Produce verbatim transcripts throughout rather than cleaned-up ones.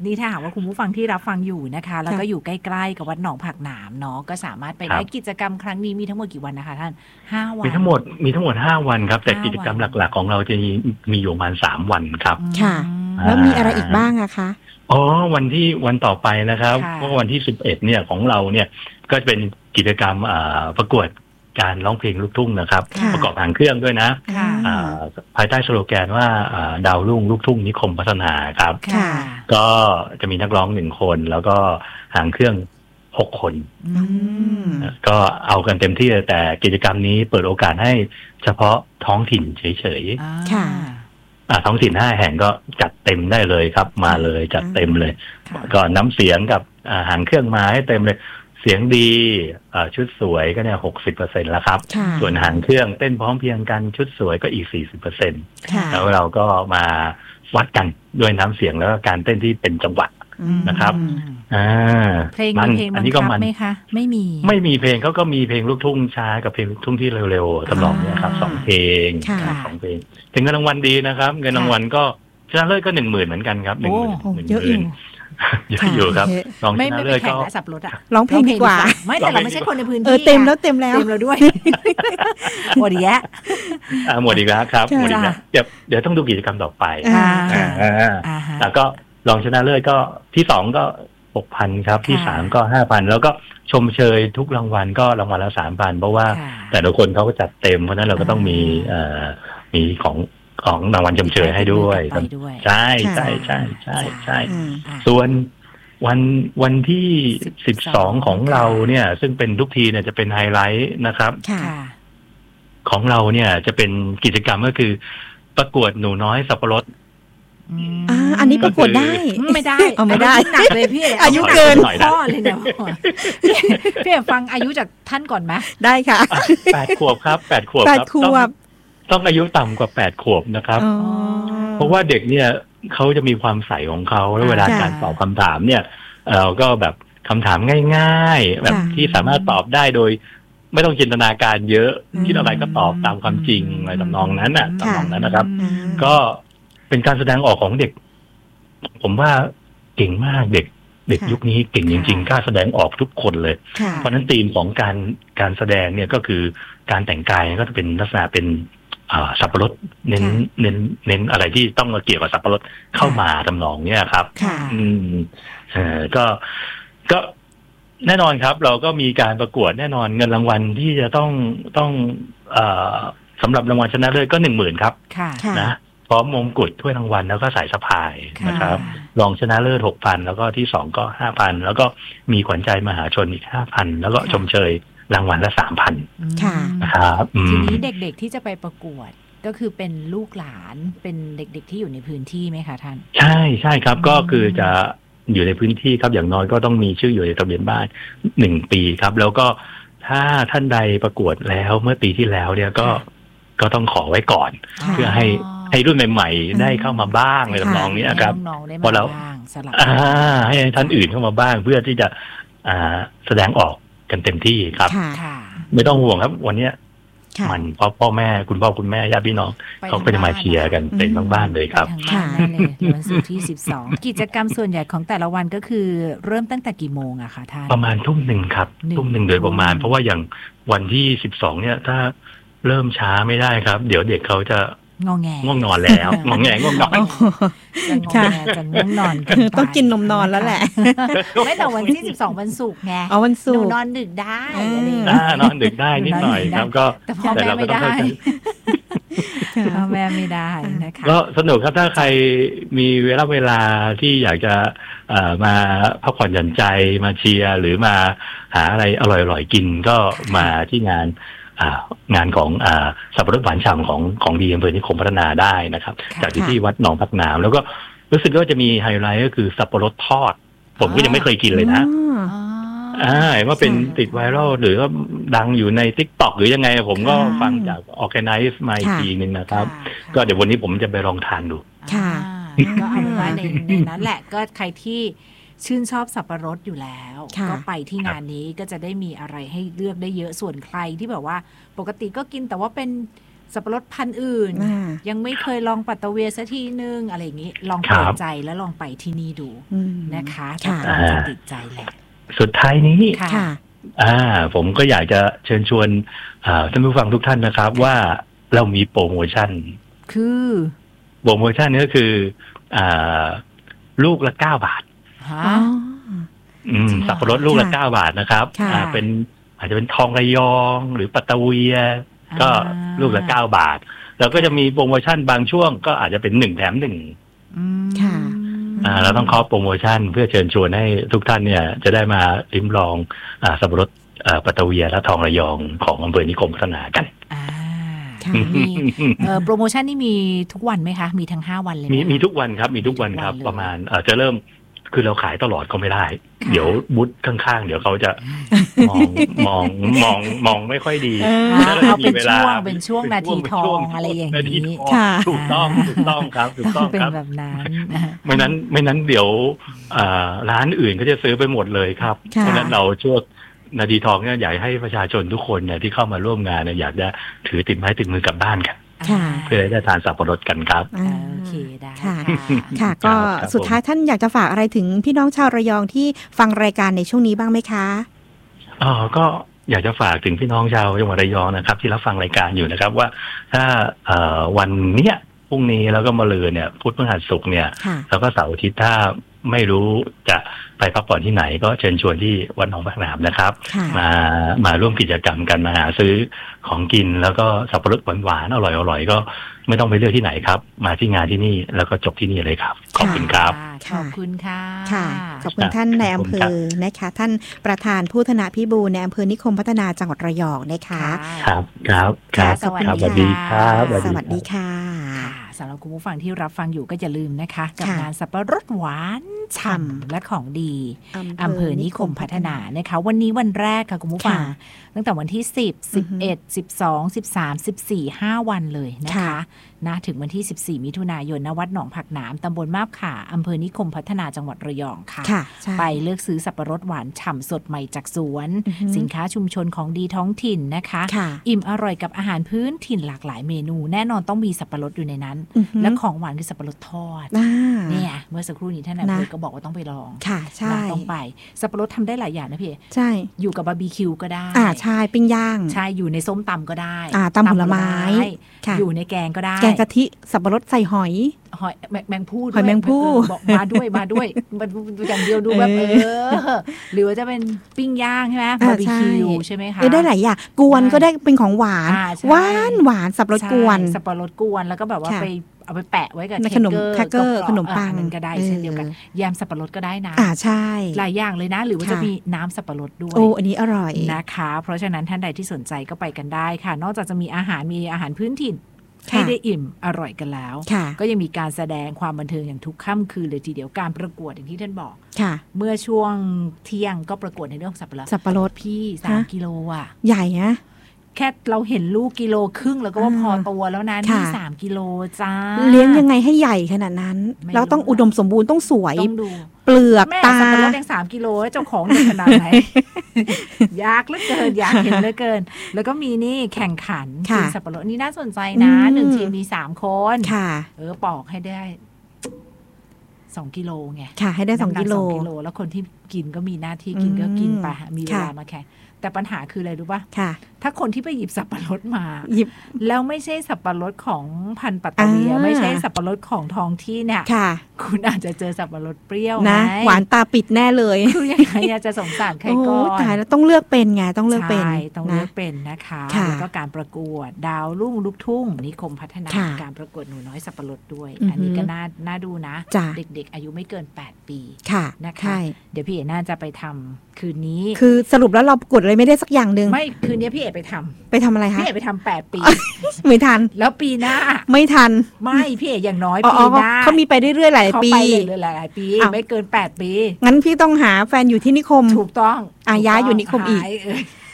นี่ถ้าหากว่าคุณผู้ฟังที่รับฟังอยู่นะคะแล้วก็อยู่ใกล้ๆกับวัดหนองผักหนามเนาะก็สามารถไปได้กิจกรรมครั้งนี้มีทั้งหมดกี่วันนะคะท่านห้าวันมีทั้งหมดมีทั้งหมดห้าวันครับแต่กิจกรรมหลักๆของเราจะมีอยู่ประมาณสามวันครับค่ะแล้วมีอะไรอีกบ้างอะคะอ๋อวันที่วันต่อไปนะครับเพราะวันที่สิบเอ็ดเนี่ยของเราเนี่ยก็เป็นกิจกรรมประกวดการร้องเพลงลูกทุ่งนะครับประกอบหางเครื่องด้วยนะภายใต้สโลแกนว่าดาวรุ่งลูกทุ่งนิคมพัฒนาครับก็จะมีนักร้องหนึ่งคนแล้วก็หางเครื่องหกคนก็เอากันเต็มที่แต่กิจกรรมนี้เปิดโอกาสให้เฉพาะท้องถิ่นเฉยๆท้องถิ่นห้าแห่งก็จัดเต็มได้เลยครับมาเลยจัดเต็มเลยก็น้ำเสียงกับหางเครื่องมาให้เต็มเลยเสียงดีชุดสวยก็เนี่ยหกสิบเปอร์เซ็นต์แล้วครับส่วนหางเครื่องเต้นพร้อมเพียงกันชุดสวยก็อีกสี่สิบเปอร์เซ็นต์แล้วเราก็มาวัดกันด้วยน้ำเสียงแล้วก็การเต้นที่เป็นจังหวะนะครับอ่าเพลงมีเพลงบังคับไหมคะไม่มีไม่มีเพลงเขาก็มีเพลงลูกทุ่งช้ากับเพลงลูกทุ่งที่เร็วๆทำนองนี้ครับสองเพลงสองเพลงถึงเงินรางวัลดีนะครับเงินรางวัลก็ชนะเลิศก็หนึ่งหมื่นเหมือนกันครับหนึ่งหมื่นหนึ่งหมื่นเยอะอยู่ครับลองชนะเลิศก็สับรถอะร้องเพลงดีกว่าไม่แต่เราไม่ใช่คนในพื้นที่เออเต็มแล้วเต็มแล้วเต็มแล้วด้วยหมดอีกแล้วหมดอีกแล้วครับหมดอีกแล้วเดี๋ยวเดี๋ยวต้องดูกิจกรรมต่อไปแล้วก็ลองชนะเลิศก็ที่สองก็หกพันครับที่สามก็ห้าพันแล้วก็ชมเชยทุกรางวัลก็รางวัลละสามพันเพราะว่าแต่ละคนเขาก็จัดเต็มเพราะนั้นเราก็ต้องมีมีของของรางวัลชมเชยให้ด้วยใช่ใช่ใช่ใช่ใช่ส่วนวันวันที่สิบสองของเราเนี่ยซึ่งเป็นทุกทีเนี่ยจะเป็นไฮไลท์นะครับของเราเนี่ยจะเป็นกิจกรรมก็คือประกวดหนูน้อยสับปะรดอ่าอันนี้ประกวดได้ไม่ได้เอาไม่ได้หนักเลยพี่อายุเกินพ่อเลยเนี่ยพี่ฟังอายุจากท่านก่อนไหมได้ค่ะแปดขวบครับแปดขวบครับต้องต้องอายุต่ำกว่าแปดขวบนะครับเพราะว่าเด็กเนี่ยเขาจะมีความใสของเขาแล้วเวลาการตอบคำถามเนี่ยเราก็แบบคำถามง่ายๆแบบที่สามารถตอบได้โดยไม่ต้องจินตนาการเยอะคิดอะไรก็ตอบตามความจริงอะไรทำนองนั้นน่ะทำนองนั้นนะครับก็เป็นการแสดงออกของเด็กผมว่าเก่งมากเด็กเด็กยุคนี้เก่งจริงๆกล้าแสดงออกทุกคนเลยเพราะฉะนั้นธีมของการการแสดงเนี่ยก็คือการแต่งกายก็จะเป็นลักษณะเป็นสับปะรดเน้นเน้นเน้นอะไรที่ต้องมาเกี่ยวกับสับปะรดเข้ามาทำนองเนี่ยครับอืมเออก็ก็แน่นอนครับเราก็มีการประกวดแน่นอนเงินรางวัลที่จะต้องต้องเอ่อสำหรับรางวัลชนะเลิศก็หนึ่งหมื่นครับนะพร้อมมงกุฎถ้วยรางวัลแล้วก็สายสะพายนะครับรองชนะเลิศหกพันแล้วก็ที่สองก็ห้าพันแล้วก็มีขวัญใจมหาชนอีกห้าพันแล้วก็ชมเชยรางวัลละสามพันนะครับทีนี้เด็กๆที่จะไปประกวดก็คือเป็นลูกหลานเป็นเด็กๆที่อยู่ในพื้นที่ไหมคะท่านใช่ใช่ครับก็คือจะอยู่ในพื้นที่ครับอย่างน้อยก็ต้องมีชื่ออยู่ในทะเบียนบ้านหนึ่งปีครับแล้วก็ถ้าท่านใดประกวดแล้วเมื่อปีที่แล้วเนี่ยก็ก็ต้องขอไว้ก่อนเพื่อให้ให้รุ่นใหม่ๆได้เข้ามาบ้างในทำนองนี้ครับเพราะเราให้ท่านอื่นเข้ามาบ้างเพื่อที่จะแสดงออกกันเต็มที่ครับไม่ต้องห่วงครับวันนี้มันพ่อพ่อแม่คุณพ่อคุณแม่ญาติพี่น้องเขาก็จะมาเชียร์กันเต็มทั้งบ้านเลยครับค่ะวันศุกร์ที่สิบสองกิจกรรมส่วนใหญ่ของแต่ละวันก็คือเริ่มตั้งแต่กี่โมงอะคะท่านประมาณทุ่มหนึ่งครับทุ่มหนึ่งโดยประมาณเพราะว่าอย่างวันที่สิบสองเนี่ยถ้าเริ่มช้าไม่ได้ครับเดี๋ยวเด็กเขาจะงอแงง่วงนอนแล้วงอแงง่วงนอนค่ะจะง่วงนอนกันต้องกินนมนอนแล้วแหละไม่แต่วันที่สิบสองวันศุกร์ไงอ๋อวันศุกร์นอนดึกได้นอนดึกได้นิดหน่อยครับก็แต่เราไม่ได้พ่อแม่ไม่ได้นะคะก็สนุกครับถ้าใครมีเวลาเวลาที่อยากจะมาพักผ่อนหย่อนใจมาเชียร์หรือมาหาอะไรอร่อยๆกินก็มาที่งานงานของสับปะรดหวานฉ่ำของของดีอำเภอนิคมพัฒนาได้นะครับจากที่วัดหนองผักหนามแล้วก็รู้สึกว่าจะมีไฮไลท์ก็คือสับปะรดทอดผมก็ยังไม่เคยกินเลยนะอ่าว่าเป็นติดไวรัลหรือว่าดังอยู่ใน TikTok หรือยังไงผมก็ฟังจาก Organize มาอีกทีนึงนะครับก็เดี๋ยววันนี้ผมจะไปลองทานดูค่ะก็เอาไว้ในในนั้นแหละก็ใครที่ชื่นชอบสับปะรดอยู่แล้วก็ไปที่งานนี้ก็จะได้มีอะไรให้เลือกได้เยอะส่วนใครที่แบบว่าปกติก็กินแต่ว่าเป็นสับปะรดพันธุ์อื่นอ่ายังไม่เคยลองปัตตะเวียสักทีนึงอะไรอย่างนี้ลองครัเปิบดใจแล้วลองไปที่นี่ดูอืมนะคะค่ะรับรองจะติดใจแหละสุดท้ายนี้ค่ะค่ะอ่าผมก็อยากจะเชิญชวนอ่าท่านผู้ฟังทุกท่านนะครับ ว่าเรามีโปรโมชั่นคือโปรโมชั่นนี้ก็คืออ่าลูกละเก้าบาทฮะอ๋ออืมจริงเหรอสับปะรดลูกละค่ะเก้าบาทนะครับค่ะอ่าเป็นอาจจะเป็นทองระยองหรือปัตตะเวีย ก็ลูกละเก้าบาท แล้วก็จะมีโปรโมชั่นบางช่วงก็อาจจะเป็นหนึ่งแถมหนึ่งอืมค่ะอ่าเราต้องขอโปรโมชั่นเพื่อเชิญชวนให้ทุกท่านเนี่ยจะได้มาลิ้มลองอ่าสับปะรดอ่าปัตตะเวียและทองระยองของอำเภอนิคมพัฒนากันอ่าค่ะมีเอ่อโปรโมชั่นนี่มีทุกวันไหมคะมีทั้งห้าวันเลยไหมีคะมีทุกวันครับมีทุกวันครับมีทุกวันเลยประมาณเอ่อจะเริ่มคือเราขายตลอดก็ไม่ได้ค่ะเดี๋ยวบุธข้างๆ เดี๋ยวเขาจะมองมองมองมองไม่ค่อยดีเอออ่าแล้วเอาเป็นมีวช่ลวงเป็นช่วงนาทีทองอะไรอย่างนาทีนี้ทองค่ะถูกต้องถูกต้องครับถูกต้ต้ออง งเป็นครับแบบนั้นไม่นั้นไม่นั้นเดี๋ยวอ่าร้านอื่นก็จะซื้อไปหมดเลยครับค่ะเพราะฉะนั้นเราช่วงนาทีทองเนี่ยอยากให้ประชาชนทุกคนเนี่ยที่เข้ามาร่วมงานเนี่ยอยากจะถือติดไม้ติดมือกลับบ้านกันค่ะเพื่อได้ทานสับปะรดกันครับอ่าโอเคได้ค่ะค่ะค่ะ ก็ครับสุดท้ายท่านอยากจะฝากอะไรถึงพี่น้องชาวระยองที่ฟังรายการในช่วงนี้บ้างไหมคะอ๋อก็อยากจะฝากถึงพี่น้องชาวจังหวัดระยองนะครับ ที่รับฟังรายการอยู่นะครับ ว่าถ้าเอ่อวันเนี้ยพรุ่งนี้แล้วก็มะรืนเนี่ยพุธพฤหัสศุกร์เนี่ยค่ะแล้วก็เสาร์อาทิตย์ถ้าไม่รู้จะไปพักผ่อนที่ไหนก็เชิญชวนที่วัดหนองบักหนามนะครับค่ะมามาร่วมกิจกรรมกันมาหาซื้อของกินแล้วก็สับปะรดหวานๆอร่อยๆก็ไม่ต้องไปเลือกที่ไหนครับ มาที่งานที่นี่แล้วก็จบที่นี่เลยครับขอบคุณครับขอบคุณค่ะค่ะ ขอบคุณท่านในอำเภอนะคะ ท่านประธานผู้ธนาพิบูลในอำเภอนิคมพัฒนาจังหวัดระยองนะคะครับครับครับสวัสครับดีครับสวัสดีครับสวัสดีค่ะค่ะสำหรับคุณผู้ฟังที่รับฟังอยู่ก็อย่าลืมนะคะ กับค่ะงานสับปะรดหวานฉ่ำและของดีอำเภอนิคมพัฒนานะคะ วันนี้วันแรกค่ะคุณผู้ฟังค่ะตั้งแต่วันที่ สิบ สิบเอ็ด สิบสอง สิบสาม สิบสี่ ห้า วันเลยนะคะค่ะนะถึงวันที่ สิบสี่ มิถุนายนณวัดหนองผักหนามตำบลมาบขาอำเภอนิคมพัฒนาจังหวัดระยองค่ะค่ะใช่ไปเลือกซื้อสับปะรดหวานฉ่ำสดใหม่จากสวนอือฮึสินค้าชุมชนของดีท้องถิ่นนะคะค่ะอิ่มอร่อยกับอาหารพื้นถิ่นหลากหลายเมนู แน่นอนต้องมีสับปะรดอยู่ในนั้นอือฮึและของหวานคือสับปะรดทอดอ่าเนี่ยเมื่อสักครู่นี้ท่านนายอำเภอนะก็บอกว่าต้องไปลองค่ะใช่นะต้องไปสับปะรดทำได้หลายอย่างนะพี่ใช่อยู่กับบาร์บีคิวก็ได้อ่าใช่ปิ้งย่างใช่อยู่ในส้มตำก็ได้อ่าตำผลไม้ค่ะอยู่ในแกงก็ได้แกงกะทิสับปะรดใส่หอยหอยแมงแมงผู้ด้วยหอยแมงผู้เออบอกมาด้วยมาด้วยมันอย่างเดียวดูแบบเอเอออหรือว่าจะเป็นปิ้งย่างใช่ไหมอ่าบาร์บีคิวใช่ใช่ไหมคะเออได้หลายอย่างกวนก็ได้เป็นของหวานอ่าใช่หวานหวานสับปะรดกวนใช่สับปะรดกวนแล้วก็แบบว่าค่ะไปเอาไปแปะไว้กับในเทขนมเกอร์แครกเกอร์บขนมปังอันั้นก็ได้เออเช่นเดียวกันแยมสับปะรดก็ได้นะอ่าใช่หลายอย่างเลยนะ หรือว่าค่ะจะมีน้ำสับปะรดด้วยโอ้อันนี้อร่อยนะคะ เพราะฉะนั้นท่านใดที่สนใจก็ไปกันได้ค่ะ นอกจากจะมีอาหารมีอาหารพื้นถิ่นค่ะให้ได้อิ่มอร่อยกันแล้วค่ะก็ยังมีการแสดงความบันเทิงอย่างทุกค่ำคืนเลยทีเดียวการประกวดอย่างที่ท่านบอกค่ะเมื่อช่วงเที่ยงก็ประกวดในเรื่องของสับปะรดสับปะรดพี่สามฮะกิโลอ่ะใหญ่นะแค่เราเห็นลูกกิโลครึ่งแล้วก็ว่าอ่าพอตัวแล้วนะค่ะนี่สามกิโลจ้าเลี้ยงยังไงให้ใหญ่ขนาดนั้นไม่รู้เราต้องอุดมสมบูรณ์ต้องสวยต้องดูเปลือกแม่ตาสับปะรดยังสามกิโลเจ้าของจะขนาดไหน อยากเหลือเกินอยากเห็นเหลือเกิน แล้วก็มีนี่แข่งขันค่ะกินสับปะรดนี่น่าสนใจนะอืมหนึ่งทีมมีสามคนค่ะเออปอกให้ได้สองกิโลไงค่ะ ให้ได้สองน้ำหนักิโลสองกิโล แล้วคนที่กินก็มีหน้าที่กินก็กินไปอืมมีเวลาค่ะมาแข่งแต่ปัญหาคืออะไรรู้ป่ะค่ะถ้าคนที่ไปหยิบสับปะรดมาหยิบแล้วไม่ใช่สับปะรดของพันธุ์ปัตตาเวียอ่าไม่ใช่สับปะรดของท้องที่เนี่ยค่ะคุณอาจจะเจอสับปะรดเปรี้ยวนะไงหวานตาปิดแน่เลยคือยังไงอะจะสงสารใครโอ้ก่อนตายแล้วต้องเลือกเป็นไงต้องเลือกเป็นใช่ต้องเลืนะอกเป็นนะคะค่ะแล้วก็การประกวดดาวรุ่งลูกทุ่งนิคมพัฒนาค่ะการประกวดหนูน้อยสับปะรดด้วยอือหืออัอันนี้ก็น่าน่าดูนะจ้ะเด็กๆ อายุไม่เกินแปดปีค่ะนะคะใช่เดี๋ยวพี่เอ๋น่าจะไปทำคืนนี้คือสรุปแล้วเราประกวดอะไรไม่ได้สักอย่างหนึ่งไม่คืนนี้พี่เอ๋ไปทำไปทำอะไรคะพี่เอ๋ไปทำแปดปีไม่ทันแล้วปีหน้าไม่ทันไม่พี่เอ๋อย่างน้อยอ๋อปีหน้าเขามีไปเรื่อยๆหลายเขาปีไปเลยหลายๆปีอ้าวไม่เกินแปดปีงั้นพี่ต้องหาแฟนอยู่ที่นิคมถูกต้องอ่ะย้ายอยู่นิคมอีกหายเออ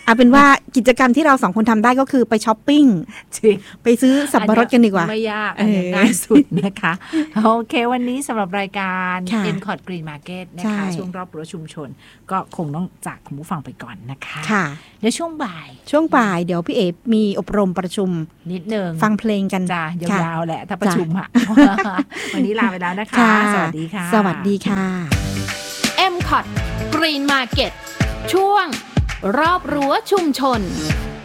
เอาเป็นว่ากิจกรรมที่เราสองคนทำได้ก็คือไปช้อปปิ้งจริงไปซื้อสับปะรดกันดีกว่าไม่ยากอันนี้ง่ายสุดนะคะโอเควันนี้สำหรับรายการ เอ็ม คอร์ด Green Market นะคะช่วงรอบรั้วชุมชนก็คงต้องจากคุณผู้ฟังไปก่อนนะคะค่ะเดี๋ยวช่วงบ่ายช่วงบ่ายเดี๋ยวพี่เอมีอบรมประชุมนิดนึงฟังเพลงกันจ้ายาวๆแหละถ้าประชุมอะวันนี้ลาไปแล้วนะคะสวัสดีค่ะสวัสดีค่ะเอ็ม คอร์ด Green Market ช่วงรอบรั้วชุมชน